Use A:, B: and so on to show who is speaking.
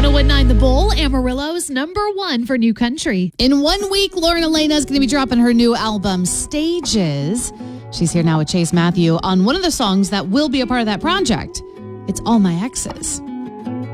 A: 101.9 The Bull, Amarillo's #1 for new country.
B: In 1 week, Lauren Elena is going to be dropping her new album, Stages. She's here now with Chase Matthew on one of the songs that will be a part of that project. It's All My Exes.